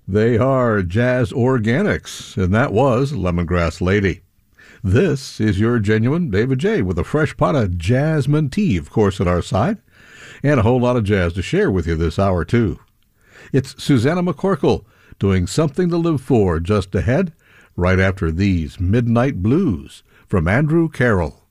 They are Jazz Organics, and that was Lemongrass Lady. This is your genuine David J. with a fresh pot of jasmine tea, of course, at our side, and a whole lot of jazz to share with you this hour, too. It's Susanna McCorkle doing Something to Live For just ahead, right after these Midnight Blues from Andrew Carroll.